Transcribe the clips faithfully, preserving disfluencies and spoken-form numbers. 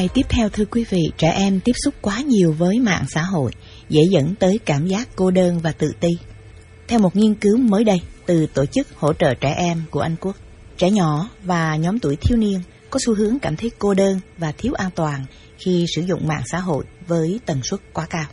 Tiếp theo thưa quý vị, trẻ em tiếp xúc quá nhiều với mạng xã hội dễ dẫn tới cảm giác cô đơn và tự ti. Theo một nghiên cứu mới đây từ Tổ chức Hỗ trợ Trẻ Em của Anh Quốc, trẻ nhỏ và nhóm tuổi thiếu niên có xu hướng cảm thấy cô đơn và thiếu an toàn khi sử dụng mạng xã hội với tần suất quá cao.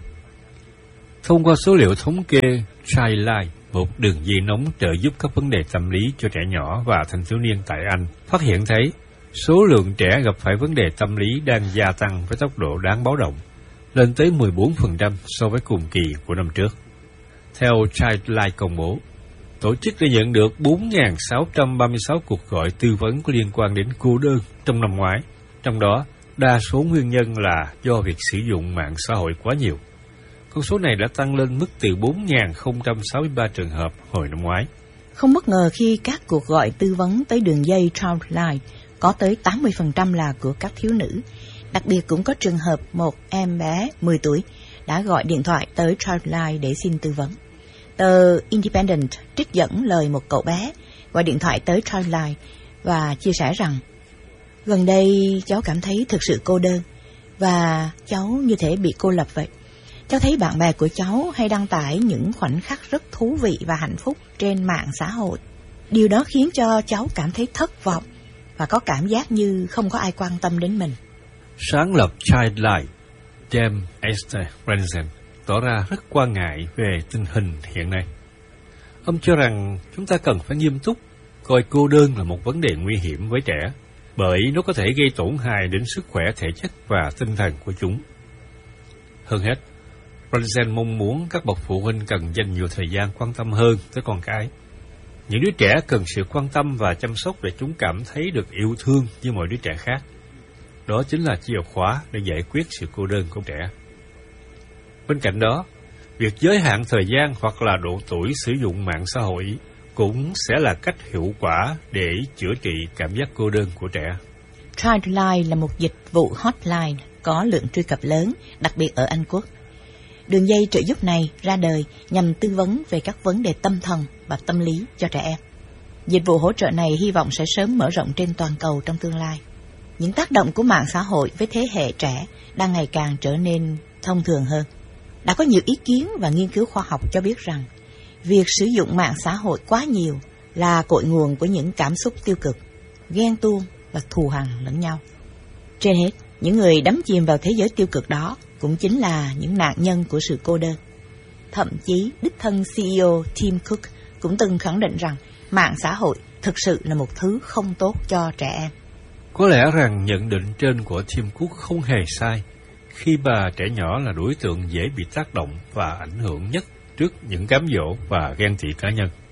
Thông qua số liệu thống kê Childline, một đường dây nóng trợ giúp các vấn đề tâm lý cho trẻ nhỏ và thanh thiếu niên tại Anh, phát hiện thấy số lượng trẻ gặp phải vấn đề tâm lý đang gia tăng với tốc độ đáng báo động, lên tới mười bốn phần trăm so với cùng kỳ của năm trước. Theo Childline công bố, tổ chức đã nhận được bốn nghìn sáu trăm ba mươi sáu cuộc gọi tư vấn có liên quan đến cô đơn trong năm ngoái, trong đó đa số nguyên nhân là do việc sử dụng mạng xã hội quá nhiều. Con số này đã tăng lên mức từ bốn nghìn không trăm sáu mươi ba trường hợp hồi năm ngoái. Không bất ngờ khi các cuộc gọi tư vấn tới đường dây Childline có tới tám mươi phần trăm là của các thiếu nữ. Đặc biệt cũng có trường hợp một em bé mười tuổi đã gọi điện thoại tới Childline để xin tư vấn. Tờ Independent trích dẫn lời một cậu bé gọi điện thoại tới Childline và chia sẻ rằng gần đây cháu cảm thấy thực sự cô đơn và cháu như thể bị cô lập vậy. Cháu thấy bạn bè của cháu hay đăng tải những khoảnh khắc rất thú vị và hạnh phúc trên mạng xã hội. Điều đó khiến cho cháu cảm thấy thất vọng và có cảm giác như không có ai quan tâm đến mình. Sáng lập Childline, James Esther Rensen tỏ ra rất quan ngại về tình hình hiện nay. Ông cho rằng chúng ta cần phải nghiêm túc coi cô đơn là một vấn đề nguy hiểm với trẻ, bởi nó có thể gây tổn hại đến sức khỏe thể chất và tinh thần của chúng. Hơn hết, Rensen mong muốn các bậc phụ huynh cần dành nhiều thời gian quan tâm hơn tới con cái. Những đứa trẻ cần sự quan tâm và chăm sóc để chúng cảm thấy được yêu thương như mọi đứa trẻ khác. Đó chính là chìa khóa để giải quyết sự cô đơn của trẻ. Bên cạnh đó, việc giới hạn thời gian hoặc là độ tuổi sử dụng mạng xã hội cũng sẽ là cách hiệu quả để chữa trị cảm giác cô đơn của trẻ. Childline là một dịch vụ hotline có lượng truy cập lớn, đặc biệt ở Anh Quốc. Đường dây trợ giúp này ra đời nhằm tư vấn về các vấn đề tâm thần và tâm lý cho trẻ em. Dịch vụ hỗ trợ này hy vọng sẽ sớm mở rộng trên toàn cầu trong tương lai. Những tác động của mạng xã hội với thế hệ trẻ đang ngày càng trở nên thông thường hơn. Đã có nhiều ý kiến và nghiên cứu khoa học cho biết rằng việc sử dụng mạng xã hội quá nhiều là cội nguồn của những cảm xúc tiêu cực, ghen tuông và thù hằn lẫn nhau. Trên hết, những người đắm chìm vào thế giới tiêu cực đó cũng chính là những nạn nhân của sự cô đơn. Thậm chí, đích thân xê e ô Tim Cook cũng từng khẳng định rằng mạng xã hội thực sự là một thứ không tốt cho trẻ em. Có lẽ rằng nhận định trên của Tim Cook không hề sai, khi bà trẻ nhỏ là đối tượng dễ bị tác động và ảnh hưởng nhất trước những cám dỗ và ghen tị cá nhân.